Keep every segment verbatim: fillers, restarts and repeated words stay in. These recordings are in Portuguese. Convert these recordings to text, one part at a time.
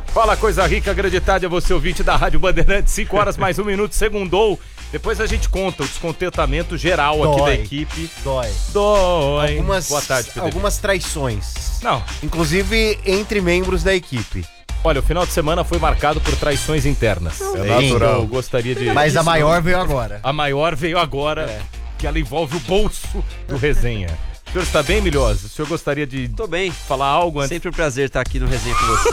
Fala, coisa rica, grande tarde a você, ouvinte da Rádio Bandeirantes, cinco horas mais um minuto, segundou. Depois a gente conta o descontentamento geral Dói. aqui da equipe. Dói. Dói. Algumas, Boa tarde, Pedro. Algumas traições. Não. Inclusive entre membros da equipe. Olha, o final de semana foi marcado por traições internas. É natural. Eu gostaria de... Mas a maior veio agora. A maior veio agora, É. que ela envolve o bolso do Resenha. O senhor está bem, Milhosa? O senhor gostaria de Tô bem. falar algo antes? Sempre um prazer estar aqui no Resenha com você.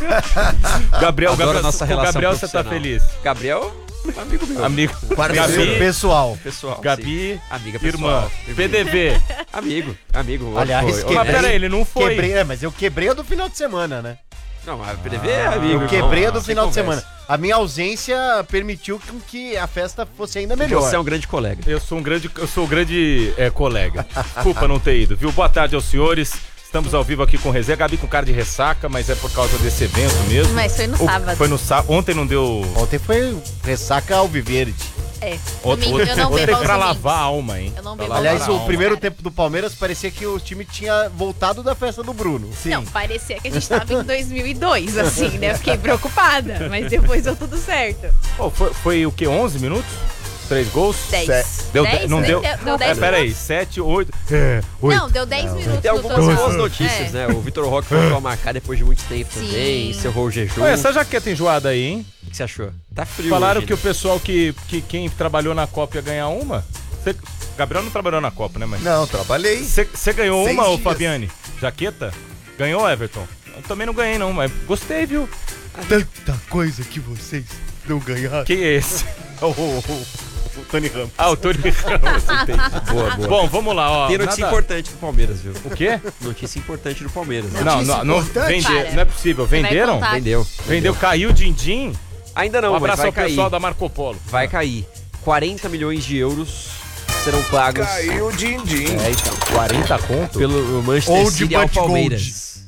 Gabriel, Adoro Gabriel, a nossa com o relação Gabriel você tá profissional. feliz? Gabriel, amigo meu. Amigo. Parceiro Gabi, pessoal. Pessoal. Gabi, sim. Amiga irmã, pessoal. P D V. Amigo, amigo. Aliás, Foi. quebrei, Mas peraí, ele não foi. Quebrei, é, mas eu quebrei a do final de semana, né? Não, a P D V é amigo. Eu quebrei a do irmão. final de Sem semana. conversa. A minha ausência permitiu com que a festa fosse ainda melhor. Você é um grande colega. Eu sou um grande, eu sou um grande é, colega. Desculpa não ter ido, viu? Boa tarde aos senhores. Estamos ao vivo aqui com o Resenha. Gabi com cara de ressaca, mas é por causa desse evento mesmo. Mas foi no O- sábado. Foi no sábado. Ontem não deu. Ontem foi ressaca alviverde. É. Outro, Domingo outro, eu não outro bebo é aos pra domingos. lavar a alma, hein? Eu não Pra bebo lavar Aliás, a Lavar o alma. primeiro tempo do Palmeiras parecia que o time tinha voltado da festa do Bruno. Sim. Não, parecia que a gente tava em dois mil e dois, assim, né? Fiquei preocupada, mas depois deu tudo certo. Pô, foi, foi o quê? onze minutos? Três gols? dez. Deu dez? de- não Nem deu? Deu, deu É, dez peraí, minutos. sete, oito. É, oito. Não, deu dez minutos. Tem no algumas total. boas notícias, É. né? O Vitor Roque voltou a marcar depois de muito tempo Sim. também, encerrou o jejum. Ué, essa jaqueta enjoada aí, hein? O que você achou? Tá frio Falaram hoje, que né? o pessoal que, que quem trabalhou na Copa ia ganhar uma. Cê, Gabriel não trabalhou na Copa, né, mas... Não, trabalhei. Você ganhou Seis uma, ô dias. Fabiane? Jaqueta? Ganhou, Everton? Eu também não ganhei, não, mas gostei, viu? Tanta coisa que vocês não ganharam. Quem é esse? O, o, o, o Tony Ramos. Ah, o Tony Ramos, entendi. Boa, boa. Bom, vamos lá, ó. Tem notícia nada- importante do Palmeiras, viu? O quê? Notícia importante do Palmeiras. né? Não, não, não, importante? vender, Para. não é possível. Você vai Venderam? contar. Vendeu. Vendeu, caiu o din-din. Ainda não, Um mas abraço vai ao cair. pessoal da Marco Polo. Vai cair. quarenta milhões de euros serão pagos Caiu o din-din. é, então, quarenta conto? pelo Manchester Ou de City ao Bud Palmeiras.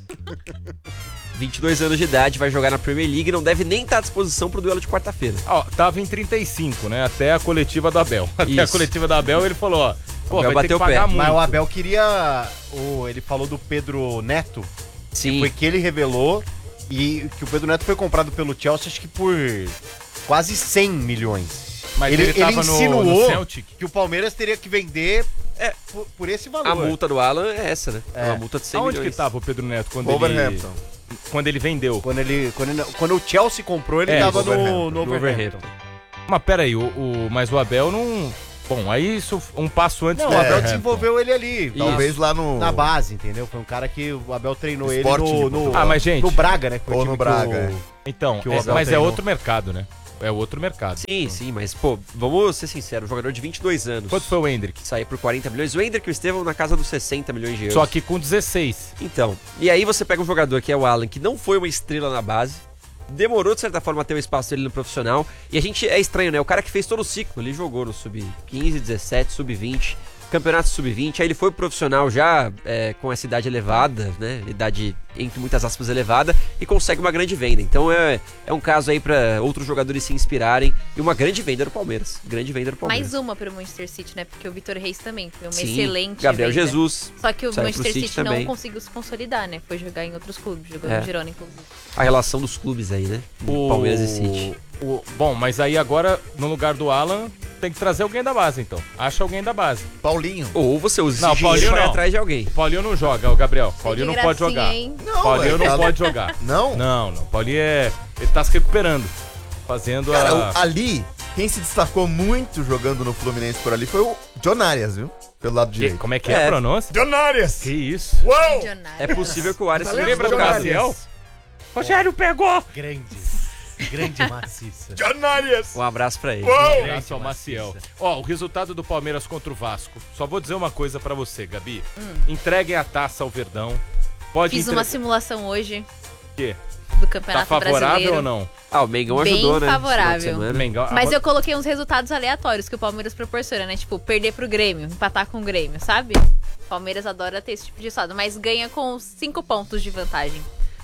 vinte e dois anos de idade, vai jogar na Premier League e não deve nem estar à disposição pro duelo de quarta-feira. Ó, tava em trinta e cinco, né? Até a coletiva do Abel. Até a Isso. coletiva do Abel, ele falou, ó, pô, Abel vai ter que bateu o pagar pé. muito. Mas o Abel queria. O, ele falou do Pedro Neto. Sim. Foi que ele revelou. E que o Pedro Neto foi comprado pelo Chelsea, acho que por quase cem milhões. Mas ele, ele, tava ele no- insinuou no Celtic. que o Palmeiras teria que vender É. por, por esse valor. A multa do Alan é essa, né? É É. uma multa de cem Aonde milhões. que tava o Pedro Neto quando ele, Wolverhampton. quando ele vendeu? Quando, ele, quando, ele- quando o Chelsea comprou, ele É, tava no, Wolverhampton. no No Wolverhampton. Wolverhampton. Mas pera aí, o, o- mas o Abel não... Bom, aí isso um passo antes Não, do o Abel Wolverhampton. desenvolveu ele ali. Talvez lá no... Na base, entendeu? Foi um cara que o Abel treinou ele Esporte de no, no, Portugal. Ah, mas gente... no Braga, né? que foi o Ou time no que Braga, o- é. Então, que o é- Abel mas é treinou. outro mercado, né? É outro mercado. Sim, sim, mas, pô, vamos ser sinceros, um jogador de vinte e dois anos. Quanto foi o Hendrick? Sair por quarenta milhões. O Hendrick e o Estevão na casa dos sessenta milhões de euros. Só que com dezesseis. Então, e aí você pega um jogador que é o Alan, que não foi uma estrela na base, demorou de certa forma a ter o espaço dele no profissional, e a gente é estranho, né? O cara que fez todo o ciclo, ele jogou no sub quinze, dezessete, sub vinte, campeonato sub vinte, aí ele foi pro profissional já é, com essa idade elevada, né? Idade, entre muitas aspas, elevada, e consegue uma grande venda. Então é, é um caso aí pra outros jogadores se inspirarem, e uma grande venda do Palmeiras. Grande venda do Palmeiras. Mais uma pro Manchester City, né? Porque o Vitor Reis também foi uma Sim, excelente Gabriel venda. Jesus. Só que o saiu pro Manchester City City, também. não conseguiu se consolidar, né? Foi jogar em outros clubes, jogou É. no Girona, inclusive. A relação dos clubes aí, né? O... Palmeiras e City. o- Bom, mas aí agora, no lugar do Alan, tem que trazer alguém da base, então. Acha alguém da base. Paulinho. Ou você usa Não, esse dinheiro Paulinho e vai não. atrás de alguém. O Paulinho não joga, o Gabriel. Paulinho Que não pode gracinha, jogar. hein? Não, Paulinho é, não ela- pode jogar. Não? Não, não. Paulinho é. Ele tá se recuperando. Fazendo Cara, a. o- ali, quem se destacou muito jogando no Fluminense por ali foi o John Arias, viu? Pelo lado Que- direito. como é que é, a É. pronúncia? John Arias! Que isso? Milionário. É possível que o Arias Tá se Lembra do John Maciel? Arias. Rogério pegou! Grande. Grande maciça. John Arias! Um abraço pra ele. Um abraço ao Maciel. Ó, o resultado do Palmeiras contra o Vasco. Só vou dizer uma coisa pra você, Gabi. Entreguem a taça ao Verdão. Pode Fiz entre- uma simulação hoje O quê? do Tá Campeonato favorável Brasileiro. ou não? Ah, o Mengão Bem ajudou, né? esse final de favorável. semana. Mengão. Mas agora- eu coloquei uns resultados aleatórios que o Palmeiras proporciona, né? Tipo, perder pro Grêmio, empatar com o Grêmio, sabe? O Palmeiras adora ter esse tipo de resultado, mas ganha com cinco pontos de vantagem.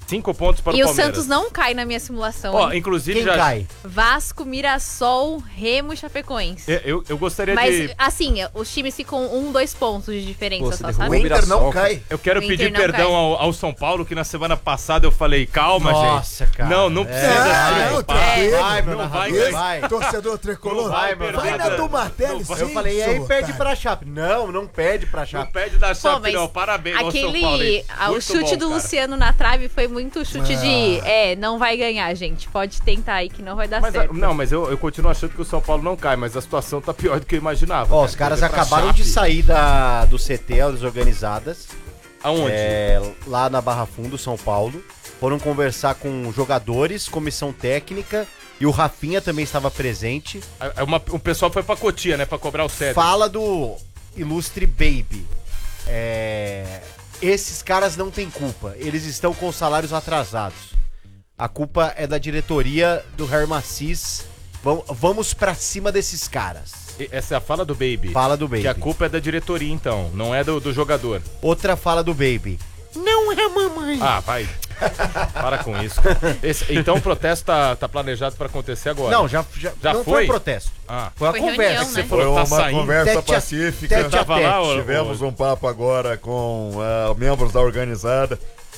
Cinco pontos para E o o Palmeiras. Santos não cai na minha simulação. Ó, hein? inclusive Quem já... cai? Vasco, Mirassol, Remo e Chapecoense. É, Eu, eu gostaria Mas, de... assim, os times ficam um, dois pontos de diferença Pô, só, você sabe? derrubou O Inter não Mirassol, cai. Eu quero O pedir Inter não perdão cai. ao, ao São Paulo, que na semana passada eu falei, calma, Nossa, gente. cara. Não, não É. precisa Ah, se não, preocupar. tranquilo. Vai, meu Não vai narrador, ganhar. vai. Torcedor tricolor. Não vai, vai, meu Vai na narrador. do Martelli, Não vai. sim, Eu falei, e aí seu perde otário. pra Chape. Não, não perde pra Não Chape. pede da Pô, Chape, mas não. Parabéns ao São Paulo. aquele. hein? ah, o Muito chute bom, do cara. Luciano na trave foi muito chute Ah. de. É, não vai ganhar, gente. Pode tentar aí que não vai dar Mas, a- certo. não, mas eu, eu continuo achando que o São Paulo não cai, mas a situação tá pior do que eu imaginava. Ó, cara. os caras Perder pra acabaram Chape. de sair da, do C T, as organizadas, Aonde? é, lá na Barra Fundo, São Paulo. Foram conversar com jogadores, comissão técnica, e o Rafinha também estava presente. É uma- o pessoal foi pra Cotia, né? Pra cobrar o sério. Fala do ilustre Baby. É, esses caras não têm culpa, eles estão com salários atrasados. A culpa é da diretoria do Hermacis. Vam- Vamos pra cima desses caras. E- Essa é a fala do Baby. Fala do Baby. Que a culpa é da diretoria, então. Não é do, do jogador. Outra fala do Baby. Não é mamãe. Ah, vai. Para com isso. cara. Esse- então o protesto tá, tá planejado pra acontecer agora. Não, já, já, Já não foi? foi um protesto. Ah. Foi uma Foi conversa. reunião, Você né? falou Foi que tá uma saindo. conversa Tete a- pacífica. tete a Tava lá, tete. ó, Tivemos um papo agora com ah, membros da organizada.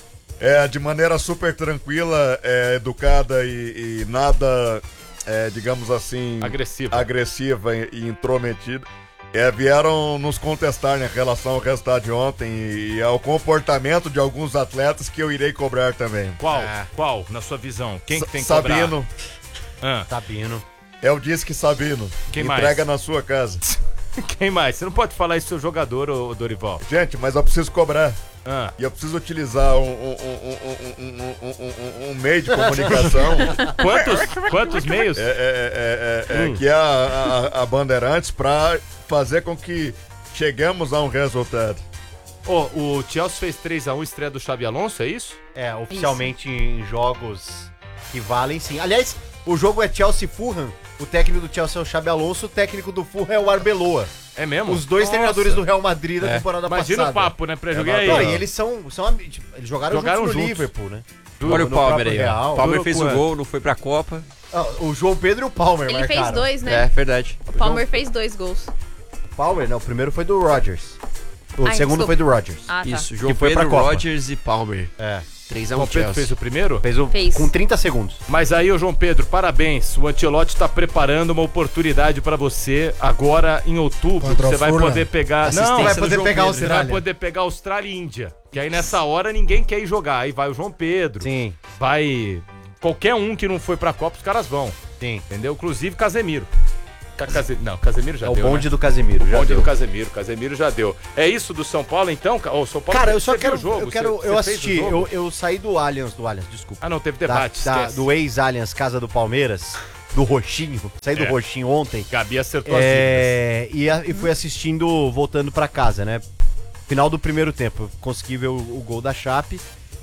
É, de maneira super tranquila, é, educada e, e nada, é, digamos assim, Agressiva. agressiva e, e intrometida. É, vieram nos contestar em relação ao resultado de ontem e, e ao comportamento de alguns atletas que eu irei cobrar também. Qual? Ah. Qual, na sua visão? Quem que Sa- tem que Sabino, cobrar? Ah, Sabino. é o Disque Sabino. Quem Entrega mais? na sua casa. quem mais? Você não pode falar isso do seu jogador, ô, Dorival. Gente, mas eu preciso cobrar. Ah. E eu preciso utilizar um, um- um- um- um- um- um- um- um meio de comunicação Quantos, quantos meios? é, é, é, é, é, Hum. que é a, a- a Bandeirantes para fazer com que cheguemos a um resultado. Ô, o Chelsea fez três a um, estreia do Xabi Alonso, é isso? É, oficialmente em jogos que valem sim. Aliás, o jogo é Chelsea e Fulham. O técnico do Chelsea é o Xabi Alonso, o técnico do Fulham é o Arbeloa. É mesmo? Os dois Nossa. treinadores do Real Madrid da É. temporada Imagina passada. o papo, né, pra jogar aí. Não, ó. e eles são, são ami- tipo, eles jogaram, Jogaram juntos no juntos. Liverpool, né? Olha o no Palmer próprio aí, ó. Real. O Palmer Durou fez o quanto? gol, não foi pra Copa. Ah, o João Pedro e o Palmer Ele fez marcaram. dois, né? É, verdade. O Palmer fez dois gols. O Palmer, não, o primeiro foi do Rodgers. O Ai, segundo desculpa. foi do Rodgers. Ah, tá. Isso, João Que foi pra Pedro, Copa. Rodgers e Palmer. É. três a O um João Pedro Chelsea. fez o primeiro? Fez o Fez. com trinta segundos. Mas aí, ô João Pedro, parabéns. O Ancelotti tá preparando uma oportunidade pra você agora em outubro. Contra que Você o vai Fulham. poder pegar. Assistência Não, do vai poder João pegar o Pedro. você vai poder pegar Austrália e Índia. Que aí nessa hora ninguém quer ir jogar. Aí vai o João Pedro. Sim, Vai. Qualquer um que não foi pra Copa, os caras vão. sim. Entendeu? Inclusive Casemiro. Ca- Case- Não, Casemiro já É o deu. bonde né? do Casemiro, já Bonde deu. do Casemiro. Casemiro já deu. É isso do São Paulo, então? Ô, o São Paulo, Cara, eu você só viu quero. o jogo? eu quero. Você- eu você fez o assisti. jogo? Eu, eu saí do Allianz, do Allianz, desculpa. Ah, não, teve Da- debate. da- esquece. do ex-Allianz Casa do Palmeiras, do Roxinho. Saí do É. Roxinho ontem. Gabi acertou as dicas. É, e, a- e fui assistindo, voltando pra casa, né? Final do primeiro tempo, eu consegui ver o, o gol da Chape.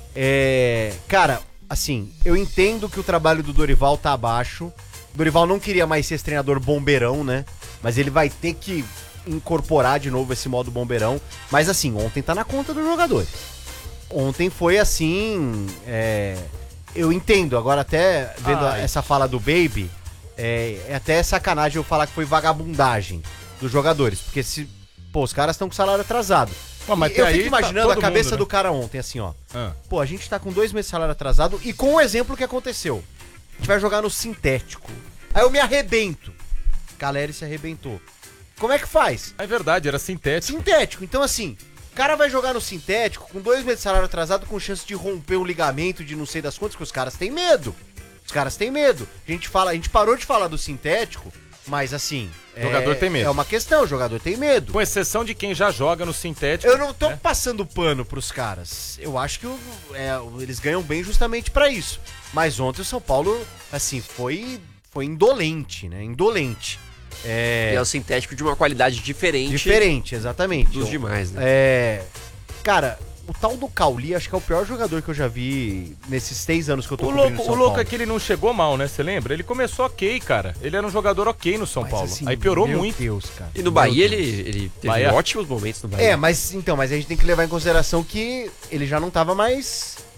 É, cara, assim, eu entendo que o trabalho do Dorival tá abaixo. O Dorival não queria mais ser esse treinador bombeirão, né? Mas ele vai ter que incorporar de novo esse modo bombeirão. Mas assim, ontem tá na conta dos jogadores. Ontem foi assim. é, eu entendo, agora até vendo Ai. essa fala do Baby, é, é até sacanagem eu falar que foi vagabundagem dos jogadores. Porque se. Pô, os caras estão com salário atrasado. Pô, mas E eu até fico aí tá imaginando a todo cabeça mundo, né? do cara ontem, assim, ó. Ah. Pô, a gente tá com dois meses de salário atrasado e com o exemplo que aconteceu. A gente vai jogar no sintético. Aí eu me arrebento. Caleri se arrebentou. Como é que faz? É verdade, era sintético. Sintético. Então, assim, o cara vai jogar no sintético com dois meses de salário atrasado com chance de romper o ligamento de não sei das quantas, que os caras têm medo. Os caras têm medo. A gente fala, a gente parou de falar do sintético, mas assim... O jogador é- tem medo. É uma questão, o jogador tem medo. Com exceção de quem já joga no sintético. Eu não tô né? passando pano pros caras. Eu acho que o- é, eles ganham bem justamente pra isso. Mas ontem o São Paulo, assim, foi, foi indolente, né? Indolente. É É, o sintético de uma qualidade diferente diferente, exatamente. dos demais, né? É, cara, o tal do Cauli, acho que é o pior jogador que eu já vi nesses seis anos que eu tô O cobrindo louco, São o louco Paulo. é que ele não chegou mal, né? Você lembra? Ele começou ok, cara. Ele era um jogador ok no São Mas, Paulo. assim, Aí piorou meu muito. Deus, cara. E no Meu Bahia Deus. ele, ele teve Bahia. ótimos momentos no Bahia. É, mas então, mas a gente tem que levar em consideração que ele já não tava mais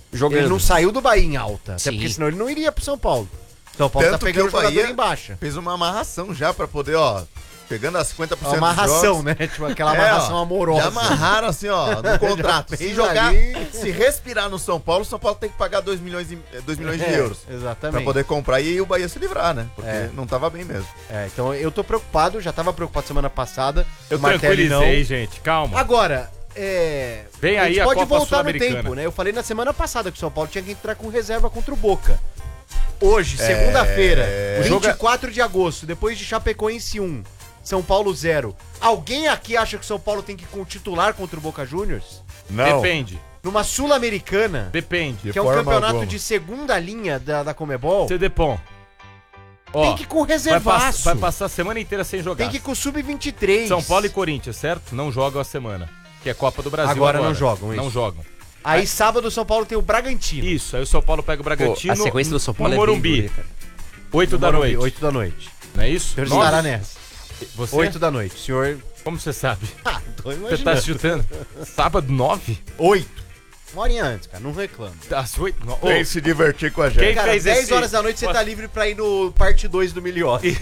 Jogando. Ele não saiu do Bahia em alta. Até Sim. porque senão ele não iria pro São Paulo. São Paulo Tanto tá pegando o que o Bahia jogador em baixa. Fez uma amarração já pra poder, ó, pegando as cinquenta por cento Uma dos amarração, jogos. né? Tipo aquela É, amarração ó, amorosa. Já amarraram assim, ó, no contrato. Já Se fez jogar, ali. se respirar no São Paulo, o São Paulo tem que pagar dois milhões, e, dois milhões de É, euros. Exatamente. Pra poder comprar e o Bahia se livrar, né? Porque É. não tava bem mesmo. É, então eu tô preocupado, já tava preocupado semana passada. Eu o Martelli tranquilizei, gente. Calma. Agora, é. Vem aí gente a pode Copa voltar no Sul-Americana. tempo, né? Eu falei na semana passada que o São Paulo tinha que entrar com reserva contra o Boca. Hoje, É. segunda-feira, O jogo é- vinte e quatro de agosto, depois de Chapecoense um, São Paulo zero. Alguém aqui acha que o São Paulo tem que ir com o titular contra o Boca Juniors? Não. Depende. Numa Sul-Americana, Depende. que é um forma campeonato alguma. de segunda linha da, da Comebol, C D P O M. Ó, tem que ir com vai, reservaço. pass- vai passar a semana inteira sem jogar. Tem que ir com o sub vinte e três. São Paulo e Corinthians, certo? Não jogam a semana. Que é Copa do Brasil Agora não jogam, Não isso. jogam. Aí sábado o São Paulo tem o Bragantino. Isso, aí o São Paulo pega o Pô, Bragantino a sequência do São Paulo no é Morumbi. bem dura, cara. oito da Morumbi, noite. oito da noite. Não é isso? O senhor Nove? estará nessa. Você? oito da noite. O senhor. Como você sabe? Ah, tô Você imaginando. tá chutando? Sábado, nove? oito. Uma horinha antes, cara. Não reclama. Às oito? No... Ô, Vem se divertir com a Quem gente. Cara, fez dez esse- horas da noite você Posso- tá livre pra ir no parte dois do Milioti.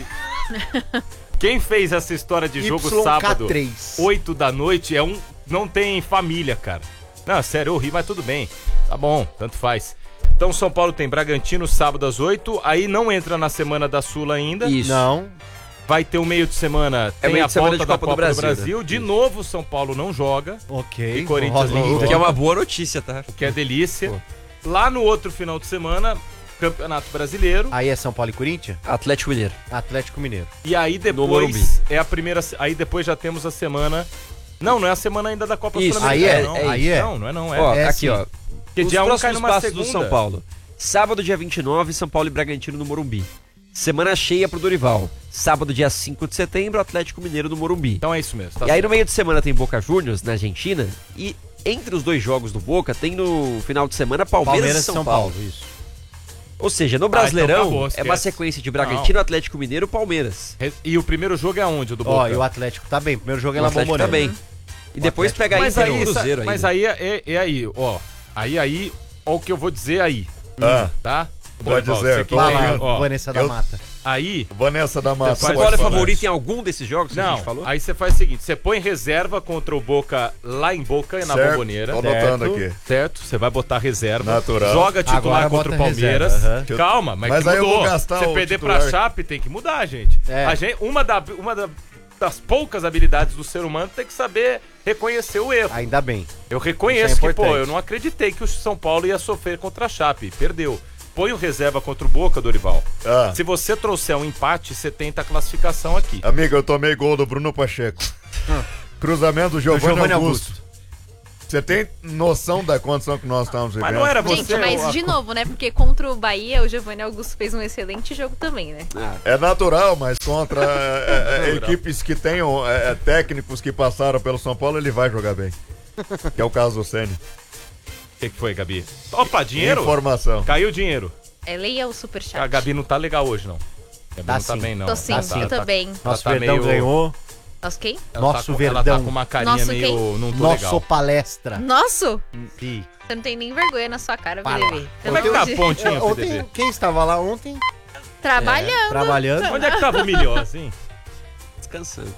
quem fez essa história de jogo Y K sábado, três. oito da noite, é um... Não tem família, cara. Não, sério, eu ri, mas tudo bem. Tá bom, tanto faz. Então São Paulo tem Bragantino sábado às oito, aí não entra na semana da Sula ainda. Isso. Não. Vai ter o meio de semana, É tem meio a de semana volta de da Copa Copa do do Brasil, Brasil. né? De Isso. novo, São Paulo não joga, Ok. E Corinthians não Rosinha. joga. Que é uma boa notícia, tá? o que é delícia. Lá no outro final de semana, Campeonato Brasileiro. Aí é São Paulo e Corinthians? Atlético Mineiro. Atlético Mineiro. E aí Morumbi. depois é a primeira. Aí depois já temos a semana. Não, não é a semana ainda da Copa Isso, Sul-Americana. aí é, não. é aí é. Não, não é não. É. Ó, é aqui, sim. ó. Porque Os dia um cai próximos numa passos segunda. do São Paulo. Sábado, dia vinte e nove, São Paulo e Bragantino no Morumbi. Semana cheia pro Dorival. Sábado, dia cinco de setembro, Atlético Mineiro no Morumbi. Então é isso mesmo. tá E aí certo. no meio de semana tem Boca Juniors na Argentina. E entre os dois jogos do Boca tem no final de semana Palmeiras, e São, Paulo. Isso. Ou seja, no então Brasileirão acabou, é uma esquece. sequência de Bragantino, Atlético Mineiro e Palmeiras. Re- E o primeiro jogo é onde? O do Ó, Boca? e o Atlético tá bem. Primeiro jogo é O lá Atlético tá bem. E depois Atlético- pega Mas Inter e aí, Cruzeiro aí. mas aí é, é aí, ó. Aí, aí, ó o que eu vou dizer aí, Ah, tá? Pode Dorival, dizer, você que tô Vai tem, ouvindo. lá, ó, Vanessa da eu- Mata. aí, Vanessa da Mata. São São Pode Paulo é falar. favorito em algum desses jogos que a não, gente falou? aí você faz o seguinte, você põe reserva contra o Boca lá em Boca, na Certo. Bomboneira, Tô anotando Certo. aqui. certo? Você vai botar reserva, Natural. joga titular Agora contra bota o Palmeiras, reserva, aham. calma, mas, Mas que aí eu mudou. vou gastar Você o perder titular. pra Chape tem que mudar, gente. É. A gente uma, da, uma da- das poucas habilidades do ser humano tem que saber reconhecer o erro. Ainda bem. Eu Isso é reconheço que, pô, importante. eu não acreditei que o São Paulo ia sofrer contra a Chape. Perdeu. Põe o reserva contra o Boca, Dorival. Ah, Se você trouxer um empate, você tenta a classificação aqui. amiga, eu tomei gol do Bruno Pacheco. Cruzamento do Giovanni, Giovanni Augusto. Augusto. Você tem noção da condição que nós estamos vivendo? Mas não era você. Gente, mas o- de novo, né? Porque contra o Bahia, o Giovanni Augusto fez um excelente jogo também, né? É natural, mas contra é, é, Natural. equipes que tenham é, é, técnicos que passaram pelo São Paulo, ele vai jogar bem. Que é o caso do Ceni. O que, que foi, Gabi? Opa, dinheiro? Informação. Caiu o dinheiro. É, leia o superchat. A Gabi não tá legal hoje, não. A Gabi Tá não tá sim. bem, não. Tô sim, Tá, eu tá, tô tá. bem. Nosso tá Verdão meio- ganhou. Nosso quem? Ela Nosso tá com, Ela Verdão. tá com uma carinha Nosso meio... quem? Não tô Nosso legal. palestra. Nosso? Sim. Você não tem nem vergonha na sua cara, Para V D lá. B. Como é que tá a pontinha, É, P D ontem, B? quem estava lá ontem? Trabalhando. Trabalhando. Onde é que tava o melhor, assim? Descansando.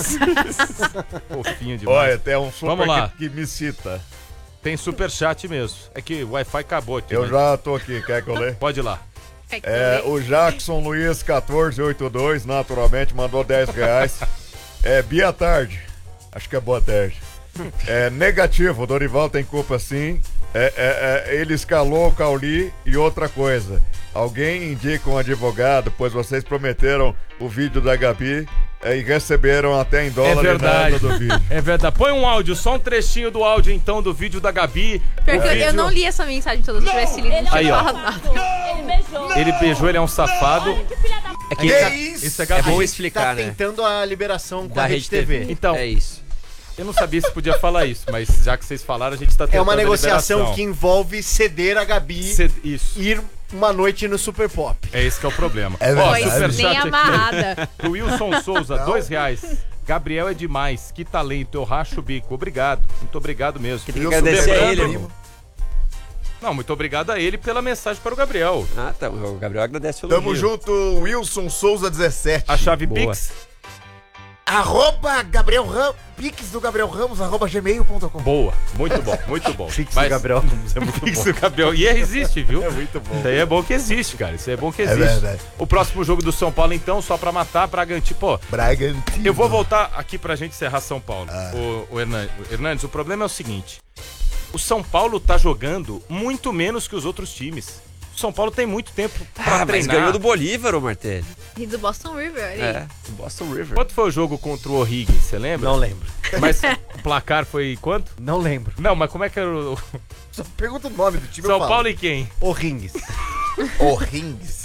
Fofinho demais. Olha, tem um super Vamos lá. que, que me cita. Tem superchat mesmo. É que o Wi-Fi acabou aqui. Eu mas- já tô aqui, quer que eu leia? Pode ir lá. É, que É, eu o Jackson Luiz quatorze oitenta e dois, naturalmente, mandou dez reais. É, Bia Tarde. Acho que é boa tarde. É negativo, o Dorival tem culpa sim. É, é, é, ele escalou o Cauli e outra coisa. Alguém indica um advogado, pois vocês prometeram o vídeo da Gabi é, e receberam até em dólar É e verdade. nada do vídeo. É verdade. Põe um áudio, só um trechinho do áudio então do vídeo da Gabi. Pior O que eu- vídeo- eu não li essa mensagem toda. Se eu tivesse lido, não tinha Aí, ó. falado nada. Ele beijou. Ele beijou, ele é um safado. É que Que tá- isso? Isso é é Gabi. bom Tá explicar, né? tentando a liberação com Da a Rede T V. Então, É isso. eu não sabia se podia falar isso, mas já que vocês falaram, a gente tá tentando É uma a negociação liberação. que envolve ceder a Gabi Cê- Isso. ir uma noite no Super Pop. É esse que é o problema. É Ó, Pois verdade. superchat nem aqui. amarrada. Do Wilson Souza, dois reais. Gabriel é demais, que talento, eu racho o bico. Obrigado, muito obrigado mesmo. Tem que Wilson agradecer a lembrando- ele, irmão. Não, muito obrigado a ele pela mensagem para o Gabriel. Ah, tá. O Gabriel agradece o Tamo elogio. junto, Wilson Souza dezessete. A chave Boa. Pix. Arroba Gabriel Ramos, pix do Gabriel Ramos, arroba gmail ponto com. Boa, muito bom, muito bom. Pix Mas- do Gabriel Ramos é muito Pix bom. do Gabriel. E existe, viu? É muito bom. Isso aí é bom que existe, cara. Isso aí é bom que É existe. verdade. O próximo jogo do São Paulo, então, só pra matar, Bragantino. Pô, Bragantino. eu vou voltar aqui pra gente encerrar São Paulo. Ah. O, o Hernandes, Hernandes, o problema é o seguinte. O São Paulo tá jogando muito menos que os outros times. O São Paulo tem muito tempo pra Ah, mas treinar. ganhou do Bolívar, ô Martelli. E do Boston River, olha aí. É, do Boston River. Quanto foi o jogo contra o O'Higgins, você lembra? Não lembro. Mas o placar foi quanto? Não lembro. Não, mas como é que era o... Só pergunta o nome do time. São eu falo. Paulo e quem? O Rings. O Rings.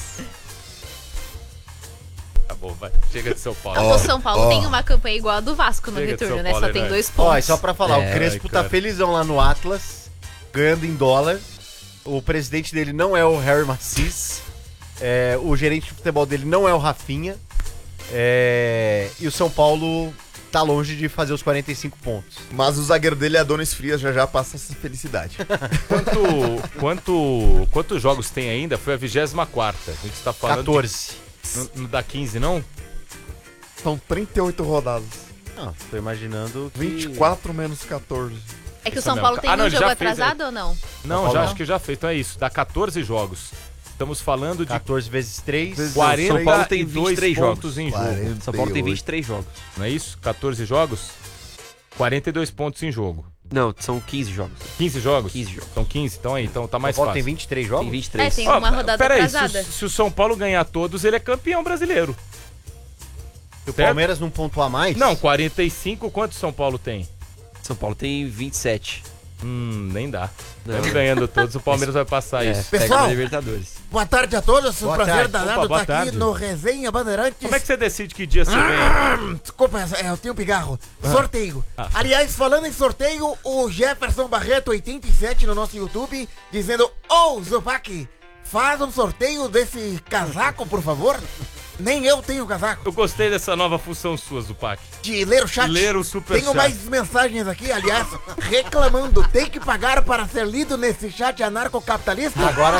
Tá bom, vai. Chega de São Paulo. O São Paulo ó. tem uma campanha igual a do Vasco no Chega de retorno, São né? Paulo, Só tem né? dois Ó, pontos. e só pra falar, É, o Crespo ai, tá cara. felizão lá no Atlas, ganhando em dólar. O presidente dele não é o Harry Macis. É, o gerente de futebol dele não é o Rafinha. É, e o São Paulo tá longe de fazer os quarenta e cinco pontos. Mas o zagueiro dele é Adonis Frias, já já passa essa felicidade. Quanto, quanto, quantos jogos tem ainda? Foi a vigésima quarta. A gente tá falando quatorze. de- Não, não dá quinze, não? São trinta e oito rodadas. Não, tô imaginando que... vinte e quatro menos quatorze. É que o Isso São mesmo. Paulo tem Ah, não, um ele jogo já fez, atrasado ou não? Não, Paulo já não. acho que já fez. Então é isso. Dá quatorze jogos. Estamos falando de quatorze vezes três. Vezes- quarenta São Paulo tem e vinte dois e três pontos jogos. em jogo. quarenta. São Paulo tem vinte e três jogos. Não é isso? quatorze jogos? quarenta e dois pontos em jogo. Não, são quinze jogos. quinze jogos? quinze jogos. São quinze, então aí, então tá mais São Paulo fácil. tem vinte e três jogos? Tem vinte e É, três. tem Ó, uma rodada peraí, se, atrasada. o- se o São Paulo ganhar todos, ele é campeão brasileiro. Se o certo? Palmeiras não pontuar mais? Não, quarenta e cinco, quantos São Paulo tem? São Paulo tem vinte e sete. Hum, nem dá. Não. Mesmo ganhando todos, o Palmeiras vai passar É, isso. pega Pessoal. na Libertadores. Boa tarde a todos, um Boa prazer tarde. danado Opa, boa estar aqui tarde. no Resenha Bandeirantes. Como é que você decide que dia você vem? Desculpa, é, eu tenho pigarro. Sorteio. Ah. Aliás, falando em sorteio, o Jefferson Barreto oitenta e sete no nosso YouTube, dizendo: Ô, Zupac, faz um sorteio desse casaco, por favor. Nem eu tenho casaco. Eu gostei dessa nova função sua, Zupac. De ler o chat. Ler o superchat. Tenho mais mensagens aqui, aliás, reclamando. Tem que pagar para ser lido nesse chat anarcocapitalista? Agora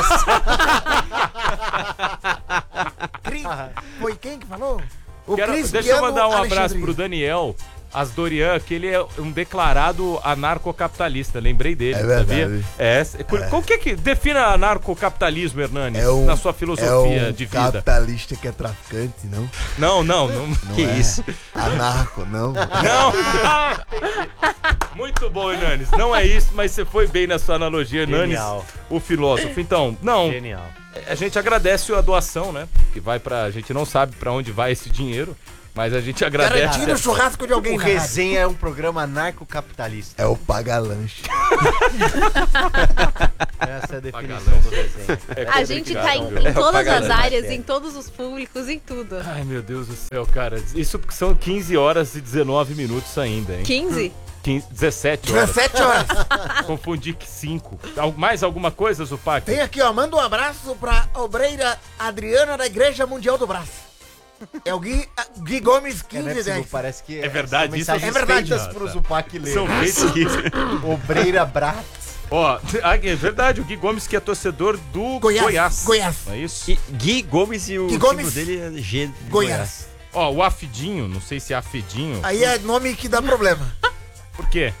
Cris, foi quem que falou? O Quero- Cris deixa eu Piano mandar um abraço Alexandre. pro Daniel Asdorian, que ele é um declarado anarcocapitalista. Lembrei dele, É verdade. sabia? É. é. Como que que defina anarcocapitalismo, Hernanes, É um- na sua filosofia é um de vida? capitalista que é traficante, não? Não, não, não. Não Que é isso? Anarco, não. Não! Muito bom, Hernanes. Não é isso, mas você foi bem na sua analogia, Hernanes, Genial. o filósofo. Então, não, Genial. a gente agradece a doação, né? Que vai pra. A gente não sabe pra onde vai esse dinheiro, mas a gente agradece. Garantindo o churrasco de alguém O na rádio. Resenha é um programa anarcocapitalista. É o paga-lanche. Essa é a definição Paga-lanche. do Resenha. É A gente tá em, complicado, viu? em todas as propaganda. áreas, em todos os públicos, em tudo. Ai, meu Deus do céu, cara. Isso porque são quinze horas e dezenove minutos ainda, hein? quinze? quinze, dezessete horas. dezessete horas. Confundi que cinco. Mais alguma coisa, Zupac? Tem aqui, ó, manda um abraço pra obreira Adriana da Igreja Mundial do Braço. É o Gui, Gui Gomes É, né, quinze Silvio? dez. Parece que É verdade, são isso mensagens é verdade. feitas pro Zupac ler. São feitos aqui. Obreira Bratz. Ó, ah, é verdade, o Gui Gomes que é torcedor do Goiás. Goiás. Goiás. Não é isso? E Gui Gomes e o Gui símbolo Gomes. dele é G. de Goiás. Ó, o Afidinho, não sei se é Afidinho. Aí é nome que dá problema. Por quê?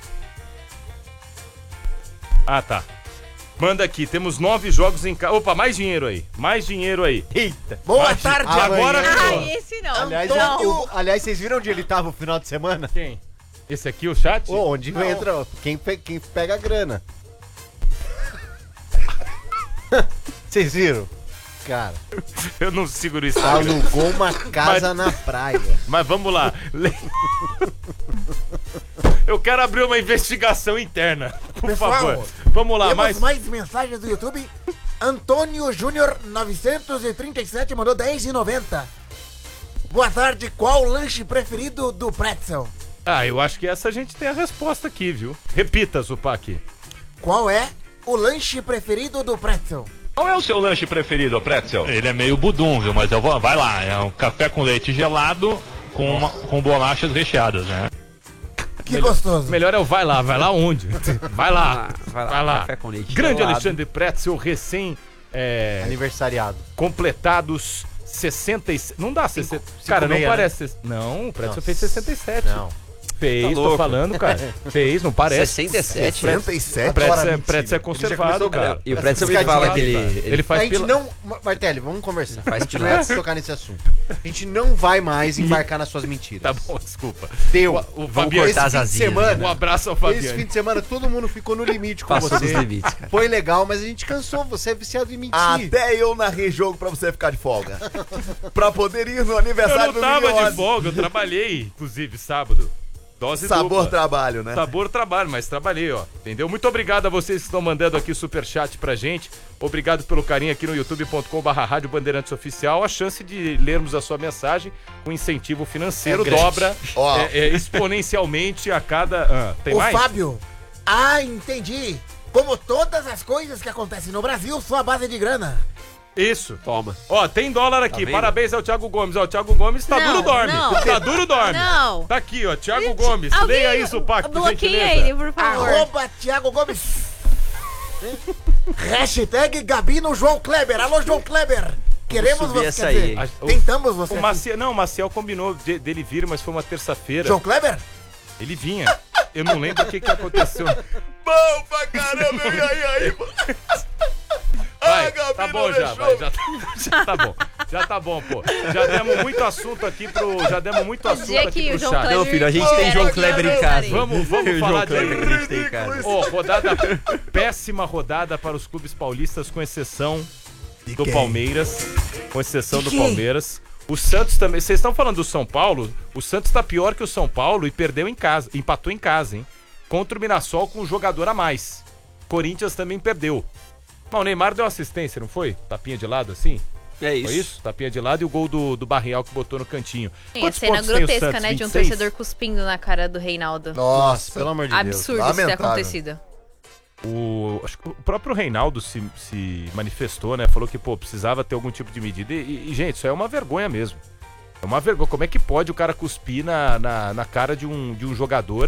Ah, tá. Manda aqui, temos nove jogos em casa. Opa, mais dinheiro aí. Mais dinheiro aí. Eita. Boa Mais- tarde, Ah, Agora amanhã. virou. Ai, esse não. Aliás, Antônio- eu- eu- aliás, vocês viram onde ele tava no final de semana? Quem? Esse aqui, o chat? Ô, onde entra quem, pe- quem pega a grana. Vocês viram? Cara, Eu não seguro isso. Mas, alugou uma casa na praia. mas vamos lá. Le- Eu quero abrir uma investigação interna. Por Pessoal, favor. Vamos lá, Temos mais. mais mensagens do YouTube. Antônio Júnior novecentos e trinta e sete mandou dez e noventa. Boa tarde, qual o lanche preferido do Pretzel? Ah, eu acho que essa a gente tem a resposta aqui, viu? Repita, Zupac. Qual é o lanche preferido do Pretzel? Qual é o seu lanche preferido, Pretzel? Ele é meio budum, viu? Mas eu vou. Vai lá, é um café com leite gelado com, uma- com bolachas recheadas, né? Que gostoso. Melhor é o vai lá, vai lá onde? Vai lá, Vai lá, vai lá. café com leite Grande gelado. Alexandre Pretzel, recém é, Aniversariado. completados sessenta e sete. Não dá sessenta. cinco Cara, não meia, parece. Não, o Pretzel Não, fez sessenta e sete. Não. Fez, Tá tô louco. falando, cara. Fez, não parece. sessenta e sete. sessenta e sete? Pretzel, é- Pretzel é conservado, cara. E o Pretzel me Essa fala piscadinha, que ele, Ele ele faz a gente pela... não... Martelli, vamos conversar. Faz a gente não ia tocar nesse assunto. A gente não vai mais embarcar nas suas mentiras. Tá bom, desculpa. Deu. O, o Vamos Fabiano, cortar esse as fim de asinhas, semana... um abraço ao Esse Fabiano. fim de semana todo mundo ficou no limite com Passou você. dos limites, cara. Foi legal, mas a gente cansou. Você é viciado em mentir. Até eu narrei jogo pra você ficar de folga. Pra poder ir no Eu aniversário não do tava Milione. de folga, eu trabalhei, inclusive, sábado. Dose Sabor dupla. trabalho, né? Sabor trabalho, mas trabalhei, ó. Entendeu? Muito obrigado a vocês que estão mandando aqui superchat pra gente. Obrigado pelo carinho aqui no youtube ponto com barra rádio Bandeirantes Oficial. A chance de lermos a sua mensagem com incentivo financeiro É grande. dobra Ó. é, é, exponencialmente a cada... Ah, tem O mais? Fábio. Ah, entendi. Como todas as coisas que acontecem no Brasil são a base de grana. Isso. Toma. Ó, tem dólar aqui. vendo? Parabéns ao Thiago Gomes. Ó, o Thiago Gomes tá Não, duro dorme. não. Tá duro dorme. Não. Tá aqui, ó. Thiago Gomes. Alguém Leia isso, Paco, por bloqueia gentileza. ele, por favor. Arroba Thiago Gomes. Hashtag Gabino João Kleber. Alô, João Kleber. Queremos subir você. essa quer aí, dizer, hein? A- o- tentamos você. O Maciel, não, o Maciel combinou de- dele vir, mas foi uma terça-feira. João Kleber? Ele vinha. Eu não lembro o que, que aconteceu. Bom pra caramba, e aí, aí, mano? Vai, Ah, Gabi, tá não bom já, deixou. vai, já, tá, já tá bom. Já tá bom, pô. Já demos muito assunto aqui pro. Já demos muito O assunto dia aqui que pro o João chat. Kleber... Não, filho, a gente vier tem João aqui, Kleber eu em farei. casa. Vamos, vamos O falar João Kleber de. que a gente tem em casa. Ô, rodada. Péssima rodada para os clubes paulistas, com exceção do quem? Palmeiras. Com exceção De do quem? Palmeiras. O Santos também. Vocês estão falando do São Paulo? O Santos tá pior que o São Paulo e perdeu em casa. Empatou em casa, hein? Contra o Mirassol com um jogador a mais. Corinthians também perdeu. Mas o Neymar deu assistência, não foi? Tapinha de lado assim? É isso. Foi isso? Tapinha de lado e o gol do, do Barreal que botou no cantinho. Tem a Quantos cena pontos tem o grotesca, Santos? né, de um vinte e seis? torcedor cuspindo na cara do Reinaldo. Nossa, pelo amor de Deus. Absurdo isso ter lamentável. acontecido. O, acho que o próprio Reinaldo se, se manifestou, né? Falou que, pô, precisava ter algum tipo de medida. E, e, gente, isso é uma vergonha mesmo. É uma vergonha. Como é que pode o cara cuspir na, na, na cara de um, de um jogador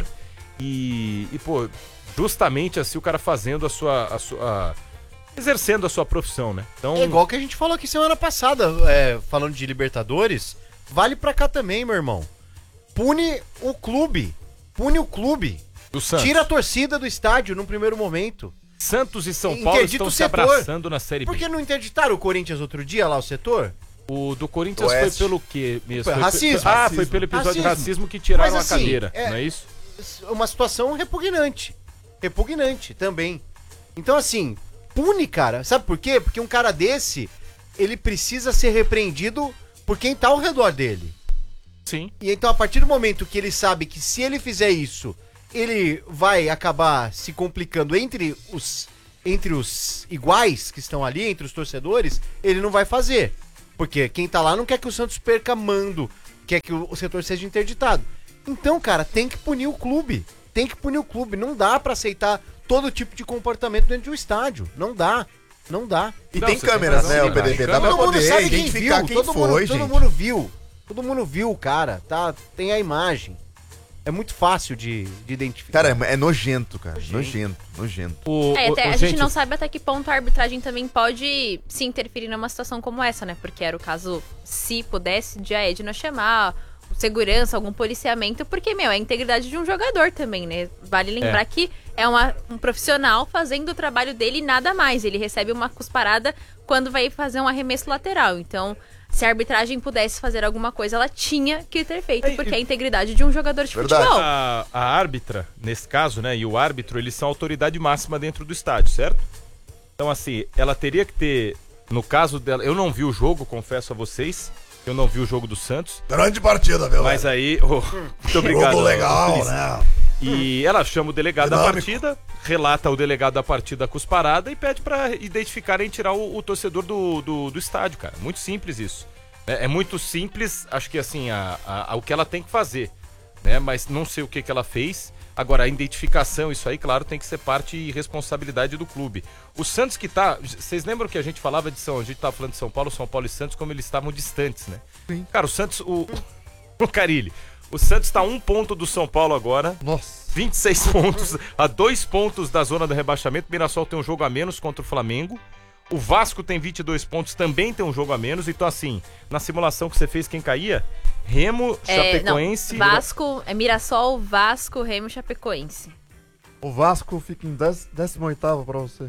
e, e, pô, justamente assim o cara fazendo a sua... A sua exercendo a sua profissão, né? Então, É igual que a gente falou aqui semana passada, é, falando de Libertadores. Vale pra cá também, meu irmão. Pune o clube. Pune o clube. do Santos. Tira a torcida do estádio num primeiro momento. Santos e São Paulo Interdita estão o se setor. abraçando na Série Por B. que não interditaram o Corinthians outro dia lá, o setor? O do Corinthians Oeste. foi pelo quê mesmo? Foi Foi racismo. pe- Ah, Racismo. foi pelo episódio de Racismo. racismo que tiraram Mas, a assim, cadeira, é- não é isso? Uma situação repugnante. Repugnante também. Então, assim, pune, cara. Sabe por quê? Porque um cara desse, ele precisa ser repreendido por quem tá ao redor dele. Sim. E então, a partir do momento que ele sabe que se ele fizer isso, ele vai acabar se complicando entre os, entre os iguais que estão ali, entre os torcedores, ele não vai fazer. Porque quem tá lá não quer que o Santos perca mando, quer que o, o setor seja interditado. Então, cara, tem que punir o clube. Tem que punir o clube. Não dá pra aceitar todo tipo de comportamento dentro de um estádio. Não dá. Não dá. E Não, tem você tem câmeras, razão, né, tem o P D B? Dá razão. pra Todo mundo poder sabe quem identificar viu. quem todo foi, mundo, gente. todo mundo viu. Todo mundo viu o cara, tá? Tem a imagem. É muito fácil de, de identificar. Cara, é, é nojento, cara. Nojento, nojento. O, É, o- até o- a gente não sabe até que ponto a arbitragem também pode se interferir numa situação como essa, né? Porque era o caso, se pudesse, de a Edna chamar o segurança, algum policiamento, porque, meu, é a integridade de um jogador também, né? Vale lembrar É. que é uma, um profissional fazendo o trabalho dele e nada mais. Ele recebe uma cusparada quando vai fazer um arremesso lateral. Então, se a arbitragem pudesse fazer alguma coisa, ela tinha que ter feito, É, e- porque é a integridade de um jogador de Verdade. futebol. A, a árbitra, nesse caso, né, e o árbitro, eles são a autoridade máxima dentro do estádio, certo? Então, assim, ela teria que ter, no caso dela, eu não vi o jogo, confesso a vocês, eu não vi o jogo do Santos, Grande partida, meu. mas aí, oh, muito obrigado. Jogo legal, Cris. né? E ela chama o delegado da Dinâmico. partida, relata o delegado da partida com os paradas e pede pra identificarem e tirar o, o torcedor do, do, do estádio, cara. Muito simples isso. É, é muito simples, acho que assim, a, a- a- o que ela tem que fazer, né? Mas não sei o que, que ela fez. Agora, a identificação, isso aí, claro, tem que ser parte e responsabilidade do clube. O Santos que tá... Vocês lembram que a gente falava de São... A gente tava falando de São Paulo, São Paulo e Santos, como eles estavam distantes, né? Sim. Cara, o Santos... O, o Carille... O Santos tá um ponto do São Paulo agora. Nossa. vinte e seis pontos, a dois pontos da zona do rebaixamento. O Mirassol tem um jogo a menos contra o Flamengo. O Vasco tem vinte e dois pontos, também tem um jogo a menos. Então, assim, na simulação que você fez, quem caía? Remo, É, Chapecoense... não, Vasco, é Mirassol, Vasco, Remo, Chapecoense. O Vasco fica em décimo oitavo pra você.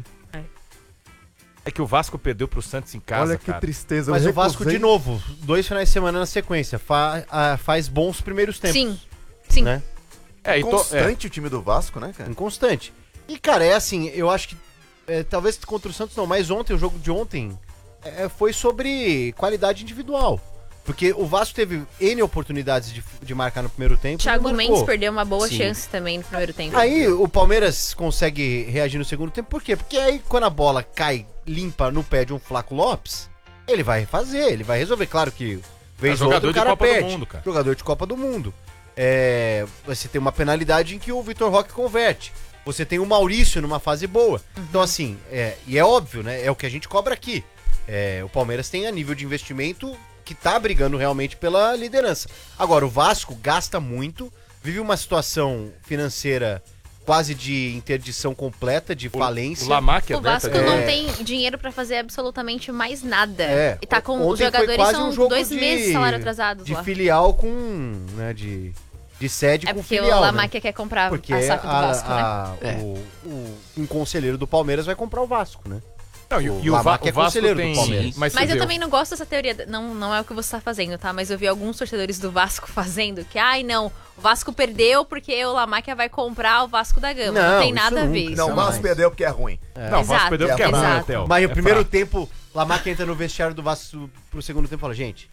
É que o Vasco perdeu pro Santos em casa, Olha que cara. tristeza. Mas eu o Vasco, recusei- de novo, dois finais de semana na sequência, fa- ah, faz bons primeiros tempos. Sim, sim. Né? É, e to- é. Constante o time do Vasco, né, cara? Inconstante. E, cara, é assim, eu acho que. é, talvez contra o Santos não, mas ontem, o jogo de ontem, é, foi sobre qualidade individual. Porque o Vasco teve N oportunidades de, de marcar no primeiro tempo. e Thiago não marcou. Mendes perdeu uma boa Sim. chance também no primeiro tempo. Aí o Palmeiras consegue reagir no segundo tempo, por quê? Porque aí quando a bola cai limpa no pé de um Flaco Lopes, ele vai refazer, ele vai resolver. Claro que vez É ou jogador outra o de cara Copa do perde. Mundo, cara. Jogador de Copa do Mundo. É, você tem uma penalidade em que o Vitor Roque converte. Você tem o Maurício numa fase boa. Então assim, é, e é óbvio, né? É o que a gente cobra aqui. É, o Palmeiras tem a nível de investimento que tá brigando realmente pela liderança. Agora, o Vasco gasta muito, vive uma situação financeira quase de interdição completa, de falência. O Lamac é O Vasco aberto, não é. tem dinheiro pra fazer absolutamente mais nada. É, E tá com ontem os foi jogadores quase são um jogo dois de- meses de salário atrasados de lá. filial com, né, de, de sede É com porque filial, o né? Lamac quer comprar Porque a saco do a- Vasco, né? a- É. o, o- um conselheiro do Palmeiras vai comprar o Vasco, né? Não, e, O e o, Va Lamac o é Vasco conselheiro do tem... Palmeiras. Mas, Mas você eu vê, também não gosto dessa teoria, não, não é o que você tá fazendo, tá? Mas eu vi alguns torcedores do Vasco fazendo que, ai não, o Vasco perdeu porque o Lamac vai comprar o Vasco da Gama. Não, Não, tem isso nada a nunca. ver isso. Não, o Jamais. Vasco perdeu porque é ruim. Não, o Vasco Exato, perdeu porque é bom, exato. né, Theo? Mas o É primeiro fraco. tempo, Lamac entra no vestiário do Vasco pro segundo tempo e fala, gente,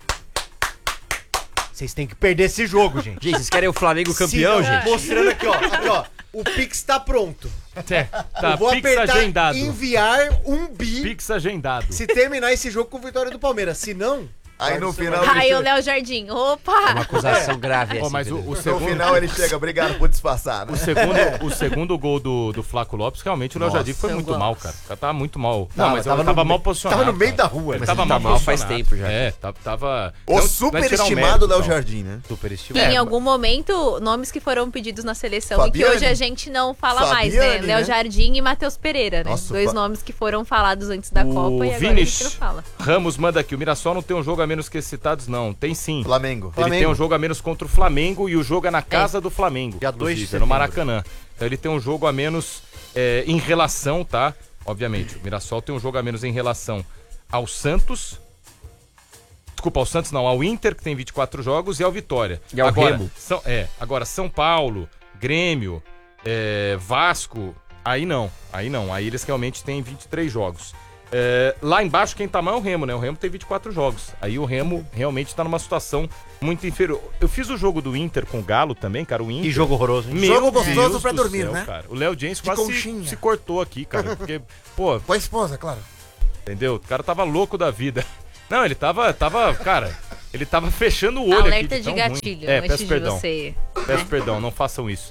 vocês têm que perder esse jogo, gente. Gente, vocês querem o Flamengo campeão, Se não- gente? Mostrando aqui, ó, aqui, ó. O Pix tá pronto. É, tá, Eu vou Pix apertar agendado. enviar um bi Pix agendado. se terminar esse jogo com vitória do Palmeiras. Se não, Aí no final Ai, ele o chega, Léo Jardim, É uma opa! acusação grave Ó, essa. mas o, entendeu? o no segundo... final ele chega, obrigado por disfarçar, né? O segundo, o segundo gol do, do Flaco Lopes, realmente o Léo Nossa, Jardim foi eu muito gosto. mal, cara. O cara tava muito mal. Não, Não, mas mas tava ele tava no mal me- posicionado. tava no meio cara. da rua, Ele mas tava ele tá mal mal faz posicionado. tempo já. É, tava... tava O não- não é superestimado tirar o Léo mérito, Jardim, né? super E estimado. em É, algum momento, nomes que foram pedidos na seleção e que Fabiane. hoje a gente não fala mais, né? Fabiane, Léo né? Jardim e Matheus Pereira, né? Nossa, Dois Fa- nomes que foram falados antes da O Copa e agora Vinícius. a gente não fala. Ramos manda aqui. O Mirassol não tem um jogo a menos que esses citados, não. Tem sim. Flamengo. Ele Flamengo. tem um jogo a menos contra o Flamengo e o jogo é na casa do Flamengo. Dia dois de inclusive, é no setembro. Maracanã. Então ele tem um jogo a menos é, em relação, tá? Obviamente, o Mirassol tem um jogo a menos em relação ao Santos. Desculpa, ao Santos não, ao Inter, que tem vinte e quatro jogos, e ao Vitória. E ao agora, Remo. São, é, agora São Paulo, Grêmio, é, Vasco, aí não, aí não. Aí eles realmente têm vinte e três jogos. É, lá embaixo quem tá mal é o Remo, né? O Remo tem vinte e quatro jogos. Aí o Remo realmente tá numa situação muito inferior. Eu fiz o jogo do Inter com o Galo também, cara. O Inter. Que jogo horroroso, hein? Meu Jogo gostoso Deus pra do dormir, céu, né? cara. O Léo James De quase se, conchinha. se cortou aqui, cara. Porque, pô, Com a esposa, claro. entendeu? O cara tava louco da vida. Não, ele tava, tava, cara, ele tava fechando o olho Alerta aqui. de tão ruim. gatilho É, antes peço de perdão. você. Peço perdão, não façam isso.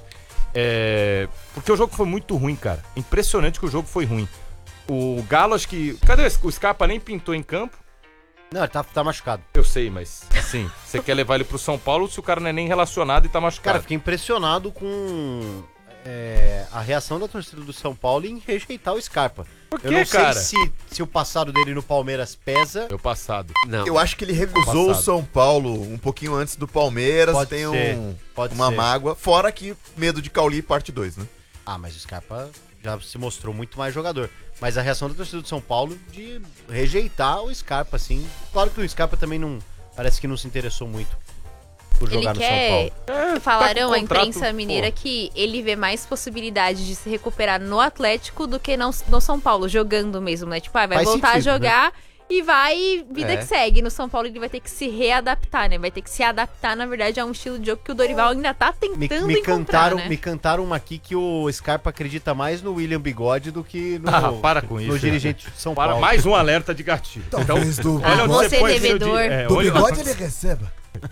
É, porque o jogo foi muito ruim, cara. Impressionante que o jogo foi ruim. O Galo, acho que... Cadê o Scarpa? Nem pintou em campo. Não, ele tá, tá machucado. Eu sei, mas, assim, você quer levar ele pro São Paulo se o cara não é nem relacionado e tá Cara, machucado. fiquei impressionado com é, a reação da torcida do São Paulo em rejeitar o Scarpa. Por Eu quê, não sei cara? se, se o passado dele no Palmeiras pesa. Meu passado. Não. Eu acho que ele recusou Passado. o São Paulo um pouquinho antes do Palmeiras. Pode tem ser, um, pode uma ser. mágoa. Fora que medo de Cauli, parte dois, né? Ah, mas o Scarpa já se mostrou muito mais jogador. Mas a reação da torcida do São Paulo de rejeitar o Scarpa, assim. Claro que o Scarpa também não. Parece que não se interessou muito por Ele jogar no São quer. Paulo. Falaram tá a com contrato, imprensa mineira pô. que ele vê mais possibilidade de se recuperar no Atlético do que no, no São Paulo, jogando mesmo, né? Tipo, ah, vai Faz voltar sentido, a jogar e vai, vida É. que segue. No São Paulo ele vai ter que se readaptar, né? Vai ter que se adaptar, na verdade, a um estilo de jogo que o Dorival ainda tá Me, tentando me encontrar, cantaram, né? me cantaram uma aqui que o Scarpa acredita mais no William Bigode do que no, Ah, para com isso. no dirigente de São Para Paulo. mais um alerta de gatilho. Então, Talvez do, olha onde você você põe seu devedor. di- é, do olha- bigode ele receba.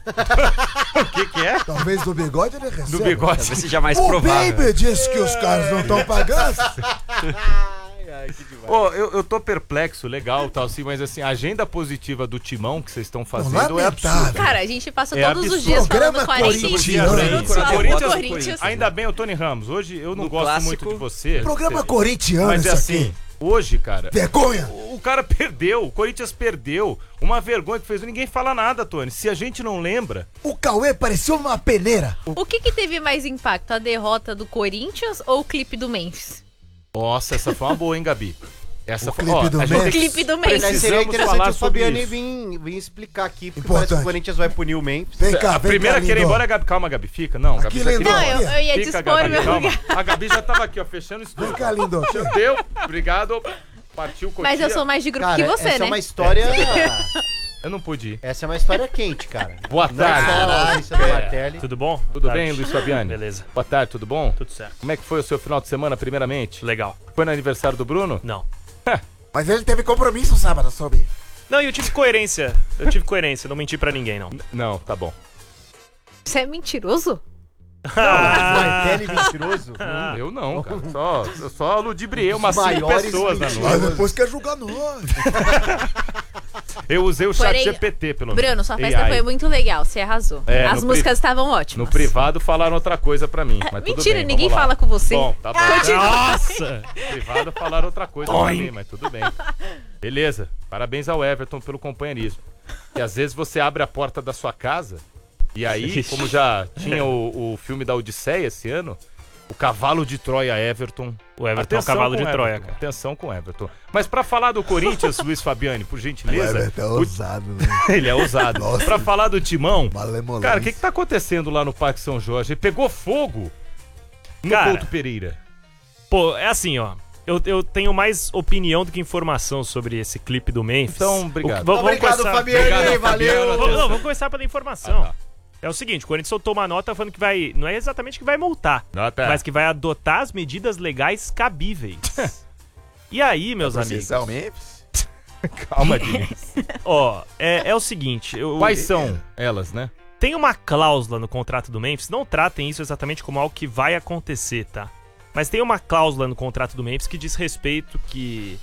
O que que é? Talvez do bigode ele receba. Do bigode. Talvez seja mais O provável. Baby disse que os caras não estão pagando. Ai, que demais. Pô, eu, eu tô perplexo, legal, tal, assim, mas assim, a agenda positiva do Timão que vocês estão fazendo é lamentável. absurda. Cara, a gente passa É todos os absurdo. dias falando Programa quarenta e cinco corintiano. minutos falando do Corinthians, Corinthians. Ainda bem, o Tony Ramos. Hoje eu não No gosto clássico, muito de você. Programa corintiano, Mas é isso assim, aqui. hoje, cara, Vergonha. o cara perdeu, o Corinthians perdeu. Uma vergonha que fez. Ninguém fala nada, Tony. Se a gente não lembra. O Cauê parecia uma peneira. O que que teve mais impacto, a derrota do Corinthians ou o clipe do Memphis? Nossa, essa foi uma boa, hein, Gabi? Essa O foi clipe do a gente Memphis. O clipe do Memphis. Aliás, seria precisamos interessante falar o sobre Fabiani isso. vir, vir explicar aqui, porque Importante. parece que o Corinthians vai punir o Memphis. Vem cá, A vem primeira cá, a querer ir lindo. embora é a Gabi. Calma, Gabi, fica. Não, Gabi Aqui, já lindo. queria Não, ir eu, embora. eu ia Fica, dispor Gabi, meu calma. lugar. A Gabi já tava aqui, ó, fechando o Vem estúdio. cá, lindo. Deu, obrigado. Partiu, curtia. Mas eu sou mais de grupo Cara, que você, essa né? é uma história... Eu não pude ir. essa é uma história quente, cara. Boa Não é só a tarde. ausência do Martelli. Tudo bom? Tudo Tarde. bem, Luiz Fabiani? Beleza. Boa tarde, tudo bom? Tudo certo. Como é que foi o seu final de semana, primeiramente? Legal. Foi no aniversário do Bruno? Não. Mas ele teve compromisso sábado, soube? Não, e eu tive coerência. Eu tive coerência, não menti pra ninguém, não. Não, tá bom. Você é mentiroso? Martelli mentiroso? Ah. Eu não, cara. Só, eu só ludibriei Os umas cinco maiores pessoas na mentirosos. Mas noite. depois quer julgar nós. Eu usei o chat Porém, G P T, pelo menos. Bruno, sua festa A I. foi muito legal, você arrasou. É, As no músicas pri- estavam ótimas. No privado falaram outra coisa pra mim, mas tudo Mentira, bem, ninguém vamos lá. fala com você. Bom, tá bom. Nossa! No privado falaram outra coisa pra mim, mas tudo bem. Beleza. Parabéns ao Everton pelo companheirismo. E às vezes você abre a porta da sua casa e aí, como já tinha o, o filme da Odisseia esse ano, o cavalo de Troia Everton. O Everton é o Atenção cavalo com de o Troia, Everton, cara. Atenção com o Everton. Mas pra falar do Corinthians, Luiz Fabiani, por gentileza. Everton é o- ousado, né? Ele é ousado. Nossa. Pra falar do Timão, Malemolência. cara, o que, que tá acontecendo lá no Parque São Jorge? Ele pegou fogo no Cara. Couto Pereira. Pô, é assim, ó. Eu, eu tenho mais opinião do que informação sobre esse clipe do Memphis. Então, obrigado. O que- vamos- vamos Obrigado, começar- Fabiani. Obrigado, valeu. Fabiano. Vamos, não, vamos começar pela informação. Ah, tá. É o seguinte, o Corinthians soltou uma nota falando que vai... Não é exatamente que vai multar, Nota. mas que vai adotar as medidas legais cabíveis. E aí, meus amigos, Processar o Memphis? Calma, Diniz. ó, é, é o seguinte... Eu, Quais são elas, né? Tem uma cláusula no contrato do Memphis, não tratem isso exatamente como algo que vai acontecer, tá? Mas tem uma cláusula no contrato do Memphis que diz respeito que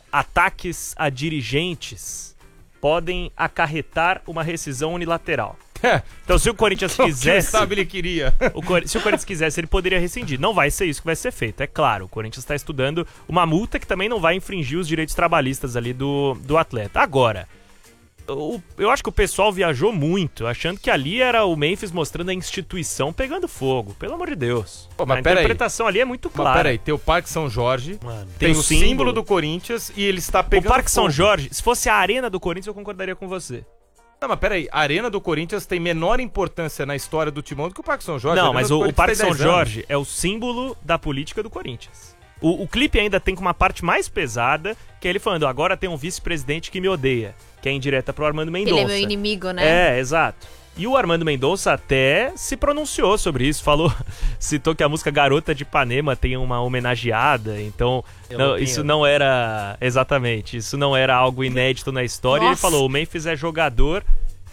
ataques a dirigentes podem acarretar uma rescisão unilateral. Então se o Corinthians Quem quisesse, sabe ele queria. o Cor- se o Corinthians quisesse, ele poderia rescindir. Não vai ser isso que vai ser feito, é claro. O Corinthians está estudando uma multa que também não vai infringir os direitos trabalhistas ali do, do atleta. Agora, o- eu acho que o pessoal viajou muito, achando que ali era o Memphis mostrando a instituição pegando fogo. Pelo amor de Deus. Pô, mas a pera aí. interpretação ali é muito Mas clara. peraí, tem o Parque São Jorge, Mano, tem, o símbolo. do Corinthians e ele está O pegando Parque São fogo. Jorge, se fosse a arena do Corinthians, eu concordaria com você. Não, mas peraí, a Arena do Corinthians tem menor importância na história do Timão do que o Parque São Jorge. A Não, Arena mas do o, o Corinthians Parque tem São dez anos. Jorge é o símbolo da política do Corinthians. O, o clipe ainda tem uma parte mais pesada, que é ele falando, agora tem um vice-presidente que me odeia, que é indireta pro Armando Mendonça. Ele é meu inimigo, né? É, exato. E o Armando Mendonça até se pronunciou sobre isso, falou, citou que a música Garota de Ipanema tem uma homenageada, então Eu não, não tenho. isso não era, exatamente, isso não era algo inédito na história. E ele Nossa. falou, o Memphis é jogador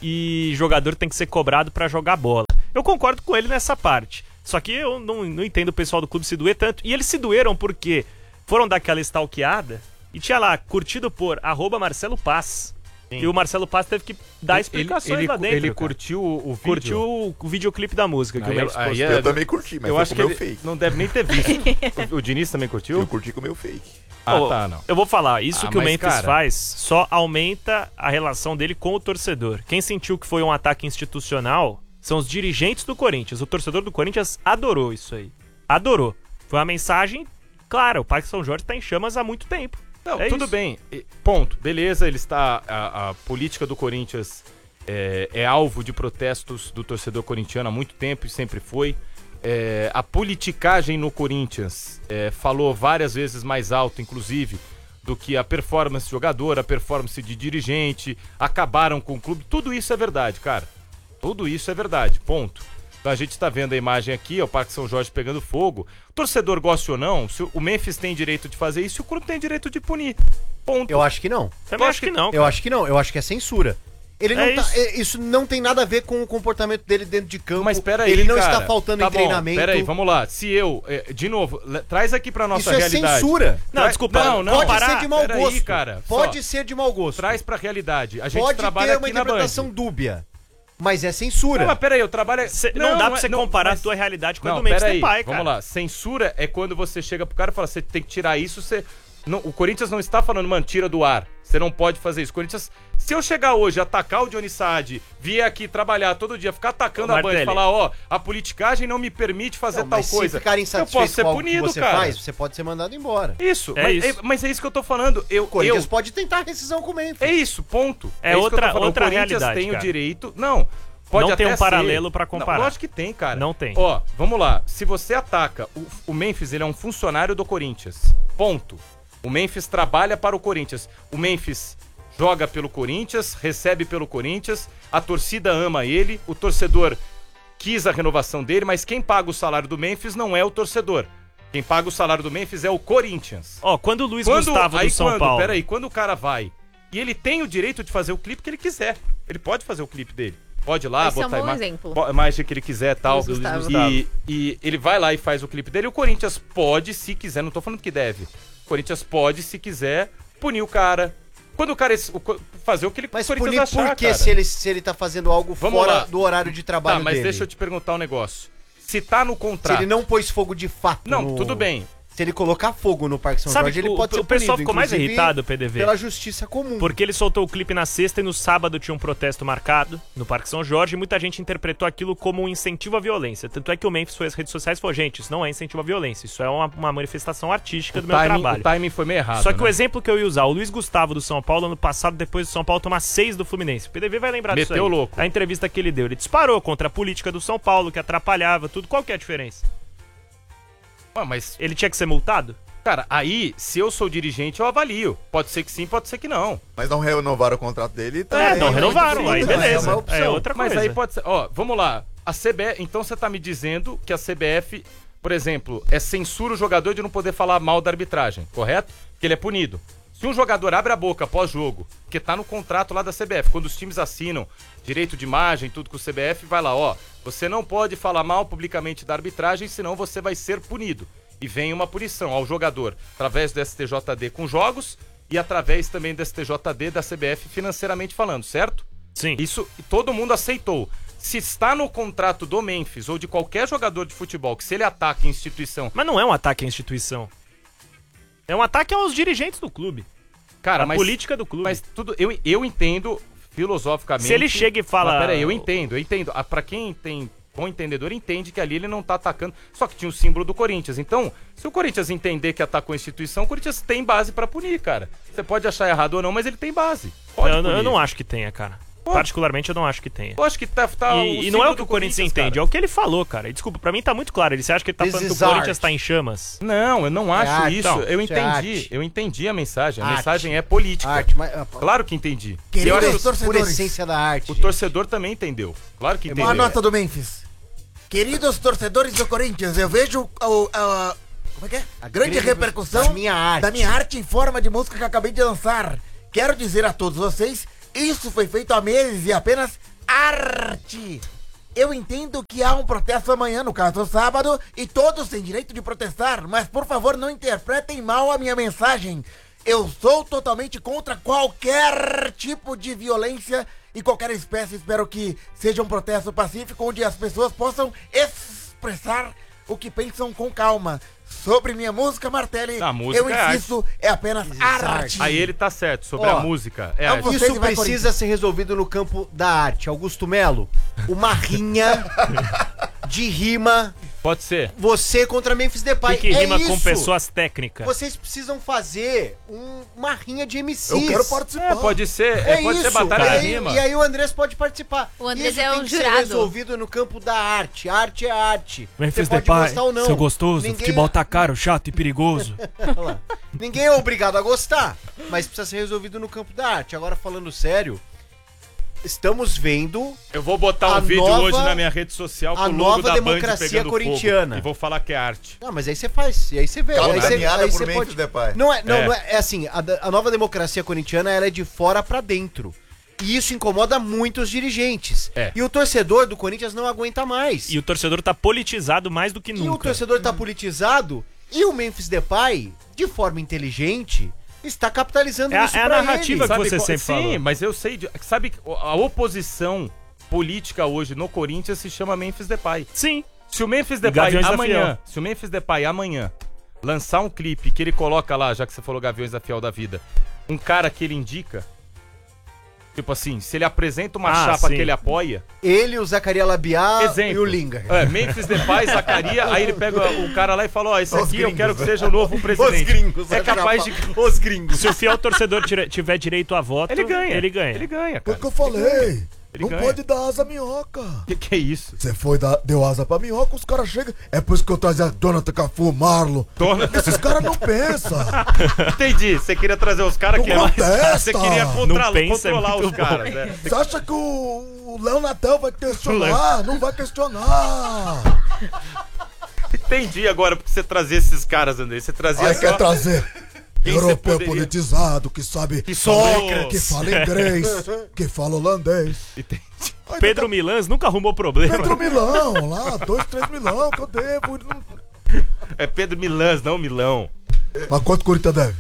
e jogador tem que ser cobrado pra jogar bola. Eu concordo com ele nessa parte, só que eu não, não entendo o pessoal do clube se doer tanto. E eles se doeram porque foram dar aquela stalkeada e tinha lá, curtido por arroba Marcelo Paz. E o Marcelo Paz teve que dar explicações ele, lá ele, dentro. Ele cara. curtiu o, o vídeo. Curtiu o, o videoclipe da música que Aí o Memphis eu- aí postou. é- Eu também curti, mas Eu foi acho com que o meu ele fake. não deve nem ter visto. o, o Diniz também curtiu? Eu curti com o meu fake. Ah, Ô, tá, não. Eu vou falar, isso Ah, que o mas, Memphis cara- faz só aumenta a relação dele com o torcedor. Quem sentiu que foi um ataque institucional são os dirigentes do Corinthians. O torcedor do Corinthians adorou isso aí. Adorou. Foi uma mensagem clara, o Parque São Jorge tá em chamas há muito tempo. Não, É tudo isso. bem. E- Ponto. Beleza, ele está. A, a política do Corinthians é, é alvo de protestos do torcedor corintiano há muito tempo e sempre foi. É, a politicagem no Corinthians é, falou várias vezes mais alto, inclusive, do que a performance de jogador, a performance de dirigente, acabaram com o clube. Tudo isso é verdade, cara. Tudo isso é verdade. Ponto. Então a gente tá vendo a imagem aqui, ó, o Parque São Jorge pegando fogo. Torcedor goste ou não, se o Memphis tem direito de fazer isso, o clube tem direito de punir. Ponto. Eu acho que não. Também acho que não. Eu acho que não. Eu acho que é censura. Ele não É tá, isso. é, isso não tem nada a ver com o comportamento dele dentro de campo. Mas peraí, ele não cara, está faltando tá em bom, treinamento. Peraí, vamos lá. Se eu, é, de novo, le- traz aqui pra nossa Isso é realidade. censura. Não, desculpa. Não, não. Pode parar. ser de mau Peraí, gosto. cara, Pode só. ser de mau gosto. Traz pra realidade. A gente Pode trabalha ter uma aqui na Band. interpretação dúbia. Mas é censura. Não, mas peraí, eu trabalho... Cê- não, dá pra é- você comparar mas- a tua realidade com a Não, do Memphis peraí, Depay, cara. vamos lá. Censura é quando você chega pro cara e fala, você tem que tirar isso, você... Não, o Corinthians não está falando, mano, tira do ar. Você não pode fazer isso. Corinthians, se eu chegar hoje, atacar o Johnny Saad, vier aqui trabalhar todo dia, ficar atacando Ô, a Band e Martelli. falar, ó, a politicagem não me permite fazer Não, tal mas coisa. se ficarem eu posso insatisfeitos ser com algo que punido, você cara. faz, você pode ser mandado embora. Isso, É mas, isso. é, mas é isso que eu tô falando. Eu, O Corinthians eu, pode tentar rescisão com o Memphis. É isso, ponto. É isso que eu outra- tô falando. outra O Corinthians realidade, tem cara. o direito... Não, pode Não até tem um ser. paralelo pra comparar. Não, lógico que tem, cara. Não tem. Ó, vamos lá. Se você ataca... O, o Memphis, ele é um funcionário do Corinthians. Ponto. O Memphis trabalha para o Corinthians. O Memphis joga pelo Corinthians, recebe pelo Corinthians, a torcida ama ele, o torcedor quis a renovação dele, mas quem paga o salário do Memphis não é o torcedor. Quem paga o salário do Memphis é o Corinthians. Ó, quando o Luiz Quando, Gustavo aí do São quando, Paulo... peraí, quando o cara vai e ele tem o direito de fazer o clipe que ele quiser, ele pode fazer o clipe dele. Pode ir lá, Esse é um botar bom ima- exemplo. bo- a imagem que ele quiser e tal. Luiz Gustavo. E, e ele vai lá e faz o clipe dele. E o Corinthians pode, se quiser, não tô falando que deve. O Corinthians pode, se quiser, punir o cara. Quando o cara es- o co- fazer o que ele Mas o Corinthians punir achar, por quê cara. se ele, se ele tá fazendo algo Vamos fora lá. do horário de trabalho Tá, mas dele? deixa eu te perguntar um negócio. Se tá no Se contrato... ele não pôs fogo de fato Não, no- tudo bem. Se ele colocar fogo no Parque São Sabe Jorge, que ele o- pode ser o pessoal punido, ficou mais inclusive, irritado, P D V. pela justiça comum. Porque ele soltou o clipe na sexta e no sábado tinha um protesto marcado no Parque São Jorge e muita gente interpretou aquilo como um incentivo à violência. Tanto é que o Memphis foi às redes sociais e falou, gente, isso não é incentivo à violência, isso é uma, uma manifestação artística do meu timing, trabalho. o timing foi meio errado, Só que né? o exemplo que eu ia usar, o Luiz Gustavo do São Paulo, ano passado, depois do São Paulo tomar seis do Fluminense. O P D V vai lembrar disso aí. Meteu louco. A entrevista que ele deu, ele disparou contra a política do São Paulo, que atrapalhava tudo. Qual que é a diferença? Ah, mas, Ele tinha que ser multado? cara, aí, se eu sou dirigente, eu avalio. Pode ser que sim, pode ser que não. Mas não renovaram o contrato dele É, também. não renovaram, aí Sim, beleza. é uma opção. É outra Mas coisa. aí pode ser. Ó, vamos lá. A C B F. Então você tá me dizendo que a C B F, por exemplo, é censura o jogador de não poder falar mal da arbitragem, correto? Que ele é punido. Se um jogador abre a boca pós-jogo, que tá no contrato lá da C B F, quando os times assinam direito de imagem, tudo com o C B F, vai lá, ó. Você não pode falar mal publicamente da arbitragem, senão você vai ser punido. E vem uma punição ao jogador, através do S T J D com jogos e através também do S T J D da C B F financeiramente falando, certo? Sim. Isso todo mundo aceitou. Se está no contrato do Memphis ou de qualquer jogador de futebol que se ele ataca a instituição... Mas não é um ataque à instituição. É um ataque aos dirigentes do clube. Cara, a mas, política do clube. Mas tudo, eu, eu entendo filosoficamente... Se ele chega e fala- Mas peraí, eu entendo, eu entendo. Ah, pra quem tem bom entendedor, entende que ali ele não tá atacando... Só que tinha o símbolo do Corinthians. Então, se o Corinthians entender que atacou a instituição, o Corinthians tem base pra punir, cara. Você pode achar errado ou não, mas ele tem base. Pode eu, punir. eu não acho que tenha, cara. Pode. Particularmente, eu não acho que tenha. Eu acho que tá... tá o E, e não símbolo é o que do o Corinthians Corinthians, entende, cara. é o que ele falou, cara. E desculpa, pra mim tá muito claro. Ele você acha que ele tá This falando que o is Corinthians art. tá em chamas? Não, eu não acho arte, isso. então. eu Isso é entendi. arte. Eu entendi a mensagem. A Arte. mensagem é política. Arte, mas, ah, Claro que entendi. Queridos E eu acho que por torcedores, essência da arte. o gente. torcedor também entendeu. Claro que entendeu. uma nota do Memphis. Queridos torcedores do Corinthians, eu vejo o, a, como é que é? A grande grande repercussão da minha arte. da minha arte em forma de música que eu acabei de lançar. Quero dizer a todos vocês, isso foi feito há meses e apenas arte. Eu entendo que há um protesto amanhã, no caso sábado, e todos têm direito de protestar, mas por favor não interpretem mal a minha mensagem. Eu sou totalmente contra qualquer tipo de violência e qualquer espécie. Espero que seja um protesto pacífico onde as pessoas possam expressar o que pensam com calma. Sobre minha música, Martelli, A música eu é insisto, é, apenas arte. arte. Aí ele tá certo sobre Ó, a música. É não arte. você Isso que vai, precisa ser resolvido no campo da arte. Augusto Melo, uma rinha de rima, Pode ser. você contra Memphis Depay. Que, que é rima isso. com pessoas técnicas. Vocês precisam fazer um- uma rinha de M Cs. Eu quero participar. É, pode ser. É, é, pode isso. ser batalha e, de aí, rima. e aí o Andrés pode participar. O Andrés Isso é tem o que ser jurado. resolvido no campo da arte. Arte é arte. Memphis Você pode Depay, gostar ou não. seu gostoso, Ninguém- futebol tá caro, chato e perigoso. Olha lá. Ninguém é obrigado a gostar, mas precisa ser resolvido no campo da arte. Agora, falando sério, estamos vendo Eu vou botar um A vídeo nova- hoje na minha rede social com a o logo nova da Band democracia pegando corintiana. fogo. E vou falar que é arte. Não, mas aí você faz, e aí você vê. Calma, aí você, caminhada aí por você Memphis Depay. Não é, não, É. não é, é assim, a, da- a nova democracia corintiana, ela é de fora pra dentro. E isso incomoda muito os dirigentes. É. E o torcedor do Corinthians não aguenta mais. E o torcedor tá politizado mais do que E nunca. o torcedor tá politizado e o Memphis Depay, de forma inteligente, está capitalizando É a- isso é a pra narrativa ele. que você qual- sempre Sim, falou. mas eu sei. De, sabe, a oposição política hoje no Corinthians se chama Memphis Depay. Sim. Se o Memphis E Depay Gaviões da amanhã, Fiel. se o Memphis Depay amanhã lançar um clipe que ele coloca lá, já que você falou Gaviões da Fiel da vida, um cara que ele indica, tipo assim, se ele apresenta uma Ah, chapa sim. que ele apoia, Ele, o Zacaria Labiá exemplo. e o Linga. É, Memphis Depay, Zacaria, aí ele pega o cara lá e fala, ó, esse Os aqui eu gringos, quero que né? seja o novo presidente. Os gringos, é a capaz chapa. de... Os gringos. Se o fiel torcedor tira- tiver direito a voto, Ele ganha. Ele ganha. Ele ganha, Foi cara. o que eu falei. Ele não ganha. pode dar asa à minhoca. Que que é isso? Você foi dar, deu asa pra minhoca, os caras chegam. É por isso que eu trazia Jonathan Cafu, Marlon. Dona... Esses caras não pensam. Entendi. Você queria trazer os caras Não que é mais... contesta. Você queria Não controlar, pensa, é controlar muito os bom. caras, né? Você acha que o, o Léo Natel vai questionar? Não vai questionar. Entendi agora porque você trazia esses caras, André. Você trazia Aí só... quer trazer Quem você europeu poderia- politizado, que sabe Que sócrates, só- que fala inglês, que fala holandês. Entendi. Aí Pedro Milans nunca arrumou problema. Pedro Milão, lá, dois, três milão que eu devo. Não- É Pedro Milans, não Milão. Mas quanto o Corinthians deve?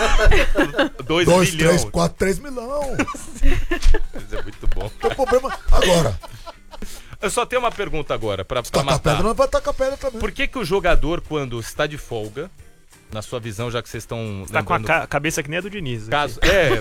Dois, Dois, milhões. três, quatro, três milão. Isso é muito bom. Tem problema. Agora, Eu só tenho uma pergunta agora pra, pra tacar matar. pedra, não vai tacar pedra também. Por que que o jogador, quando está de folga, na sua visão, já que vocês estão Tá com a lembrando ca- cabeça que nem a do Diniz. caso... É...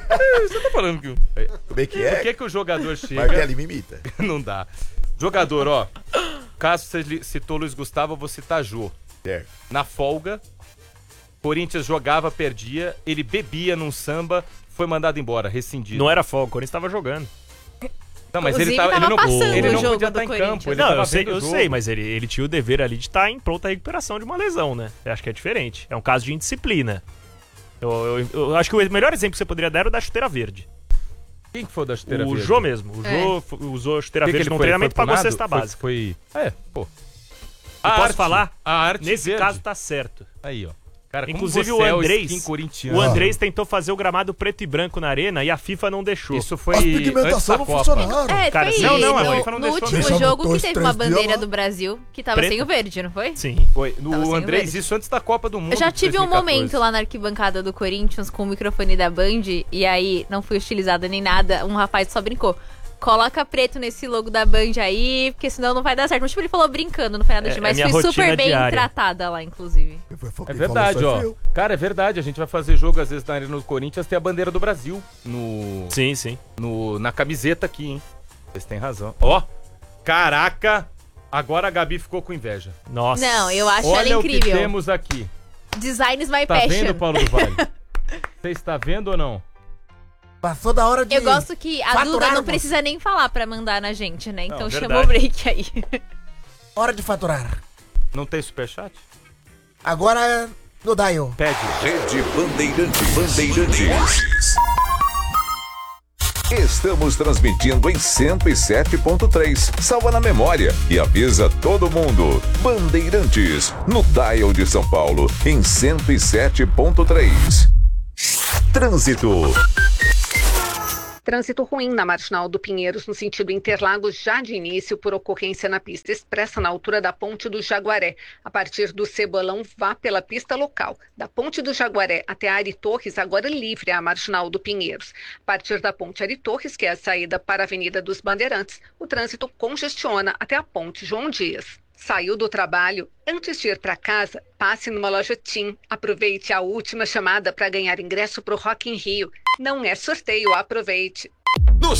é, você tá falando que... É. Como é que Por é? que que o jogador chega... Martelli me imita. Não dá. Jogador, ó. Caso você li- citou Luiz Gustavo, eu vou citar Jô. Certo. Na folga, Corinthians jogava, perdia, ele bebia num samba, foi mandado embora, rescindido. Não era folga, o Corinthians tava jogando. Não, mas ele, Inclusive, tava, ele tava não, passando ele o não jogo podia do estar em Corinthians. campo. Ele não, tava eu sei, vendo o eu jogo. sei, mas ele, ele tinha o dever ali de estar em pronta recuperação de uma lesão, né? Eu acho que é diferente. É um caso de indisciplina. Eu, eu- eu acho que o melhor exemplo que você poderia dar era o da chuteira verde. Quem que foi o da chuteira O verde? Jô mesmo. O É. Jô f- usou a chuteira Que que verde ele no foi? treinamento e Foi pro pagou nado? cesta Foi- básica. Foi... É, pô. Eu A posso arte- falar? A arte Nesse verde. caso tá certo. Aí, ó. Cara, como Inclusive você o é Andrés, skin corintiano. o Andrés tentou fazer o gramado preto e branco na arena e a FIFA não deixou. Isso foi As antes da pigmentações não Copa. funcionaram. É, Cara, foi não, não, a no, FIFA não no deixou último mesmo. jogo que Dois, teve uma três dias bandeira lá. do Brasil que tava Preto. sem o verde, não foi? Sim. Foi. No Tava sem o Andrés, verde. isso antes da Copa do Mundo. Eu já de tive um dois mil e quatorze. momento lá na arquibancada do Corinthians com o microfone da Band e aí não fui utilizada nem nada. Um rapaz só brincou. Coloca preto nesse logo da Band aí, porque senão não vai dar certo. Mas tipo, ele falou brincando, não foi nada É- de é mas minha fui rotina super bem diária. tratada lá, inclusive. Quem foi- foi É quem verdade, falou ó. isso aí, viu? Cara, é verdade. A gente vai fazer jogo, às vezes, na Arena do Corinthians, tem a bandeira do Brasil no, Sim, sim. no, na camiseta aqui, hein? Vocês têm razão. Ó, caraca, agora a Gabi ficou com inveja. Nossa. Não, eu acho Olha ela o que incrível. temos aqui. Designs my Tá passion. vendo, Paulo do Vale? Você está vendo ou não? Passou da hora de... Eu gosto que a Duda não faturarmos. precisa nem falar pra mandar na gente, né? Então Não, chamou verdade. o break aí. Hora de faturar. Não tem superchat? Agora é no Dial. Pede. Rede Bandeirantes. Bandeirantes. Estamos transmitindo em cento e sete ponto três. Salva na memória e avisa todo mundo. Bandeirantes, no Dial de São Paulo, em cento e sete ponto três. Trânsito. Trânsito ruim na Marginal do Pinheiros, no sentido Interlagos, já de início por ocorrência na pista expressa na altura da Ponte do Jaguaré. A partir do Cebolão, vá pela pista local. Da Ponte do Jaguaré até a Ari Torres, agora livre a Marginal do Pinheiros. A partir da Ponte Ari Torres, que é a saída para a Avenida dos Bandeirantes, o trânsito congestiona até a Ponte João Dias. Saiu do trabalho? Antes de ir para casa, passe numa loja TIM. Aproveite a última chamada para ganhar ingresso para o Rock in Rio. Não é sorteio, aproveite.